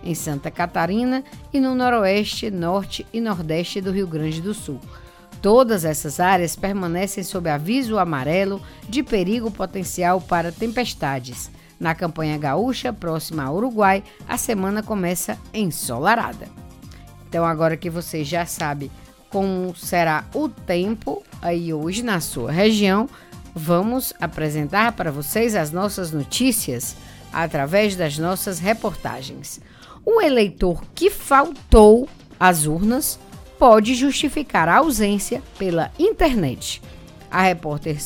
em Santa Catarina e no noroeste, norte e nordeste do Rio Grande do Sul. Todas essas áreas permanecem sob aviso amarelo de perigo potencial para tempestades. Na campanha gaúcha, próxima ao Uruguai, a semana começa ensolarada. Então, agora que você já sabe como será o tempo aí hoje na sua região, vamos apresentar para vocês as nossas notícias através das nossas reportagens. O eleitor que faltou às urnas pode justificar a ausência pela internet. A repórter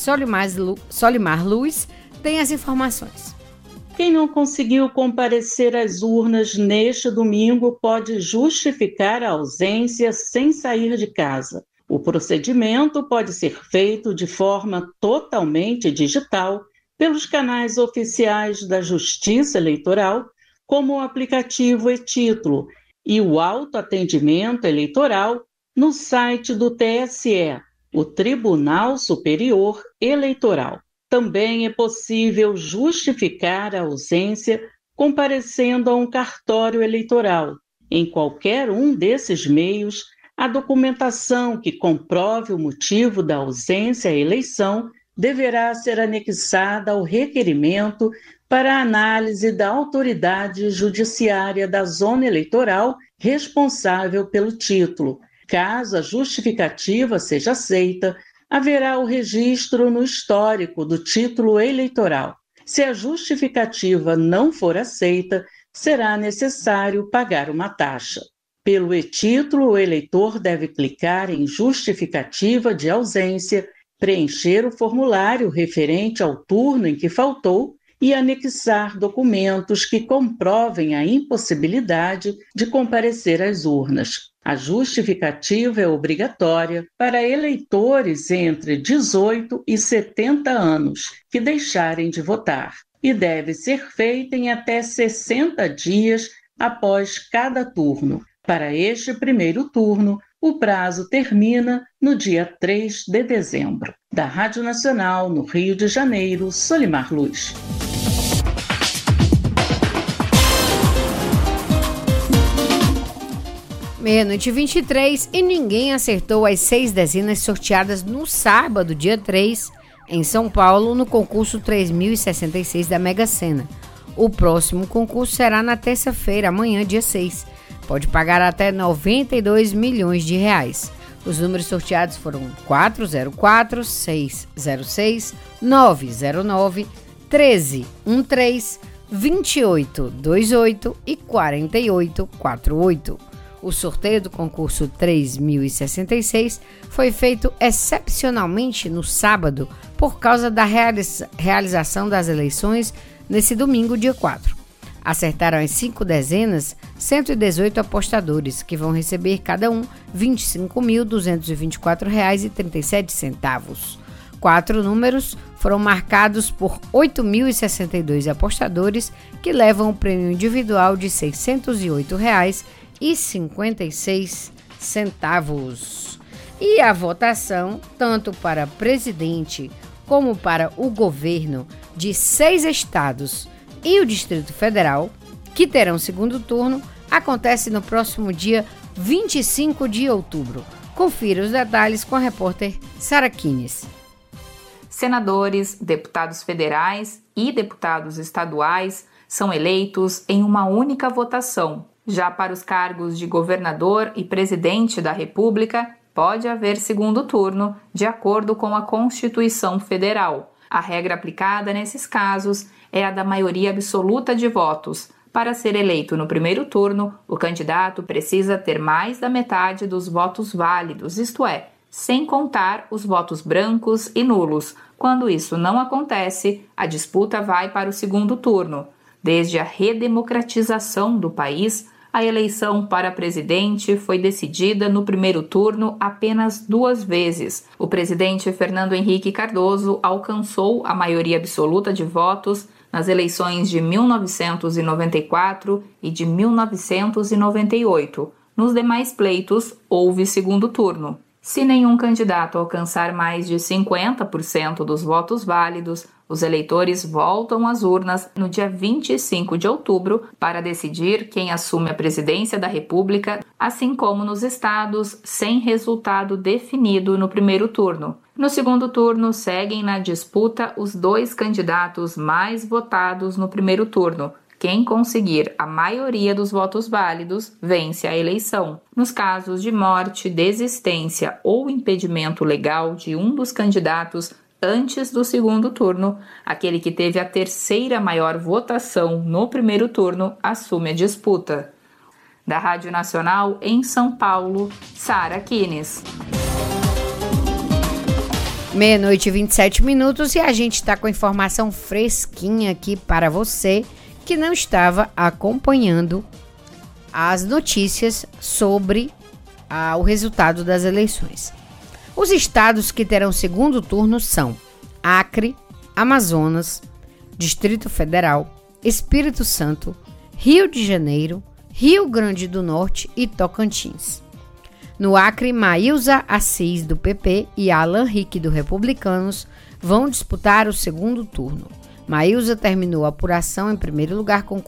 Solimar Luz tem as informações. Quem não conseguiu comparecer às urnas neste domingo pode justificar a ausência sem sair de casa. O procedimento pode ser feito de forma totalmente digital pelos canais oficiais da Justiça Eleitoral, como o aplicativo e-Título e o autoatendimento eleitoral no site do TSE, o Tribunal Superior Eleitoral. Também é possível justificar a ausência comparecendo a um cartório eleitoral. Em qualquer um desses meios, a documentação que comprove o motivo da ausência à eleição deverá ser anexada ao requerimento para a análise da autoridade judiciária da zona eleitoral responsável pelo título. Caso a justificativa seja aceita, haverá o registro no histórico do título eleitoral. Se a justificativa não for aceita, será necessário pagar uma taxa. Pelo e-Título, o eleitor deve clicar em Justificativa de ausência, preencher o formulário referente ao turno em que faltou e anexar documentos que comprovem a impossibilidade de comparecer às urnas. A justificativa é obrigatória para eleitores entre 18 e 70 anos que deixarem de votar e deve ser feita em até 60 dias após cada turno. Para este primeiro turno, o prazo termina no dia 3 de dezembro. Da Rádio Nacional, no Rio de Janeiro, Solimar Luz. Meia-noite 23 e ninguém acertou as 6 dezenas sorteadas no sábado, dia 3, em São Paulo, no concurso 3066 da Mega Sena. O próximo concurso será na terça-feira, amanhã, dia 6. Pode pagar até 92 milhões de reais. Os números sorteados foram 404, 606, 909, 1313, 2828 e 4848. O sorteio do concurso 3066 foi feito excepcionalmente no sábado por causa da realização das eleições nesse domingo, dia 4. Acertaram as 5 dezenas 118 apostadores, que vão receber cada um R$ 25.224,37. 4 números foram marcados por 8.062 apostadores, que levam o prêmio individual de R$ 608,56. E a votação, tanto para presidente como para o governo de 6 estados e o Distrito Federal, que terão segundo turno, acontece no próximo dia 25 de outubro. Confira os detalhes com a repórter Sara Kines. Senadores, deputados federais e deputados estaduais são eleitos em uma única votação. Já para os cargos de governador e presidente da República, pode haver segundo turno, de acordo com a Constituição Federal. A regra aplicada nesses casos é a da maioria absoluta de votos. Para ser eleito no primeiro turno, o candidato precisa ter mais da metade dos votos válidos, isto é, sem contar os votos brancos e nulos. Quando isso não acontece, a disputa vai para o segundo turno. Desde a redemocratização do país, a eleição para presidente foi decidida no primeiro turno apenas 2 vezes. O presidente Fernando Henrique Cardoso alcançou a maioria absoluta de votos nas eleições de 1994 e de 1998. Nos demais pleitos, houve segundo turno. Se nenhum candidato alcançar mais de 50% dos votos válidos, Os eleitores voltam às urnas no dia 25 de outubro para decidir quem assume a presidência da República, assim como nos estados sem resultado definido no primeiro turno. No segundo turno, seguem na disputa os 2 candidatos mais votados no primeiro turno. Quem conseguir a maioria dos votos válidos vence a eleição. Nos casos de morte, desistência ou impedimento legal de um dos candidatos antes do segundo turno, aquele que teve a 3ª maior votação no primeiro turno assume a disputa. Da Rádio Nacional em São Paulo, Sara Kines. 00:27 e a gente está com informação fresquinha aqui para você que não estava acompanhando as notícias sobre o resultado das eleições. Os estados que terão segundo turno são Acre, Amazonas, Distrito Federal, Espírito Santo, Rio de Janeiro, Rio Grande do Norte e Tocantins. No Acre, Maílza Assis, do PP, e Alan Rick, do Republicanos, vão disputar o segundo turno. Maílza terminou a apuração em primeiro lugar com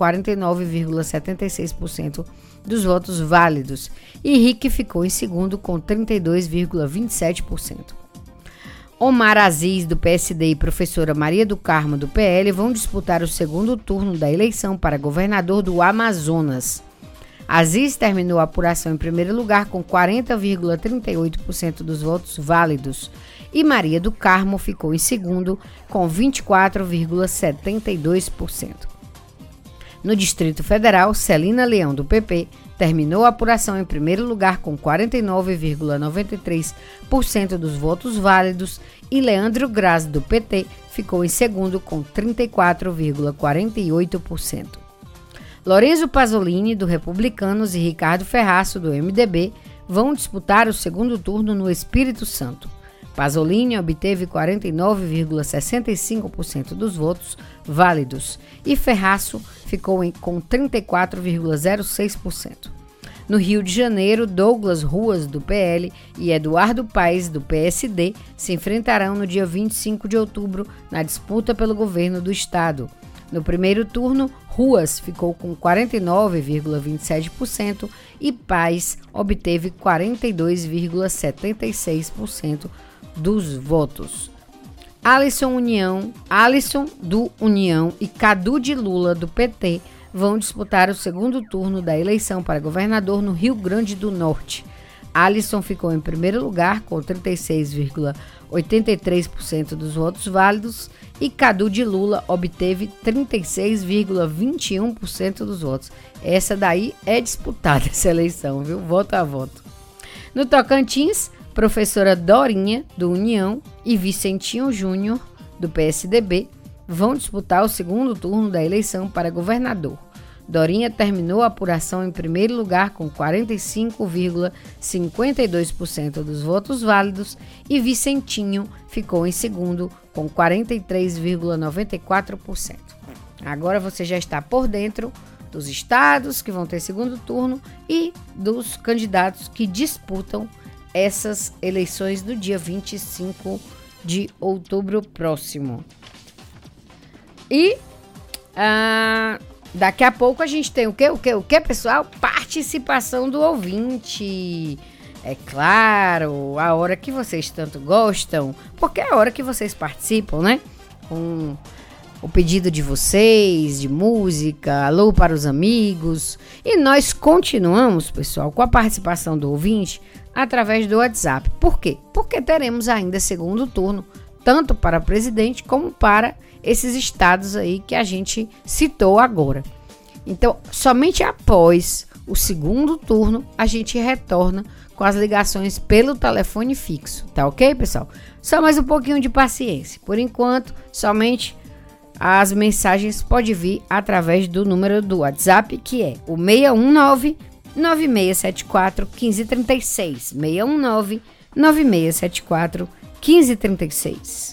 49,76% dos votos válidos e Rick ficou em segundo com 32,27%. Omar Aziz, do PSD, e professora Maria do Carmo, do PL, vão disputar o segundo turno da eleição para governador do Amazonas. Aziz terminou a apuração em primeiro lugar com 40,38% dos votos válidos e Maria do Carmo ficou em segundo com 24,72%. No Distrito Federal, Celina Leão, do PP, terminou a apuração em primeiro lugar com 49,93% dos votos válidos e Leandro Graz, do PT, ficou em segundo com 34,48%. Lorenzo Pasolini, do Republicanos, e Ricardo Ferraço, do MDB, vão disputar o segundo turno no Espírito Santo. Pasolini obteve 49,65% dos votos válidos e Ferraço ficou com 34,06%. No Rio de Janeiro, Douglas Ruas, do PL, e Eduardo Paes, do PSD, se enfrentarão no dia 25 de outubro na disputa pelo governo do estado. No primeiro turno, Ruas ficou com 49,27% e Paes obteve 42,76% dos votos. Alisson do União e Cadu de Lula, do PT, vão disputar o segundo turno da eleição para governador no Rio Grande do Norte. Alisson ficou em primeiro lugar com 36,83% dos votos válidos e Cadu de Lula obteve 36,21% dos votos. Essa daí é disputada, essa eleição, viu? Voto a voto. No Tocantins, professora Dorinha, do União, e Vicentinho Júnior, do PSDB, vão disputar o segundo turno da eleição para governador. Dorinha terminou a apuração em primeiro lugar com 45,52% dos votos válidos e Vicentinho ficou em segundo com 43,94%. Agora você já está por dentro dos estados que vão ter segundo turno e dos candidatos que disputam essas eleições do dia 25 de outubro próximo. E daqui a pouco a gente tem o quê, pessoal? Participação do ouvinte. É claro, a hora que vocês tanto gostam, porque é a hora que vocês participam, né? Com o pedido de vocês, de música, alô para os amigos. E nós continuamos, pessoal, com a participação do ouvinte através do WhatsApp. Por quê? Porque teremos ainda segundo turno, tanto para presidente como para esses estados aí que a gente citou agora. Então, somente após o segundo turno, a gente retorna com as ligações pelo telefone fixo, tá ok, pessoal? Só mais um pouquinho de paciência. Por enquanto, somente as mensagens podem vir através do número do WhatsApp, que é o 619-9674-1536. 619-9674-1536.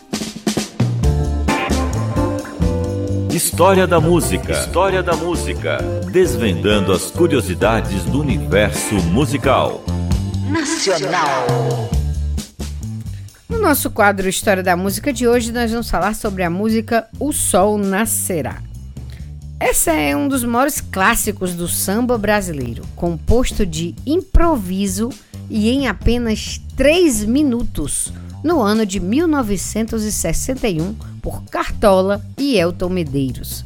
História da música. História da música. Desvendando as curiosidades do universo musical. Nacional. No nosso quadro História da Música de hoje, nós vamos falar sobre a música O Sol Nascerá. Essa é um dos maiores clássicos do samba brasileiro, composto de improviso e em apenas 3 minutos, no ano de 1961, por Cartola e Elton Medeiros.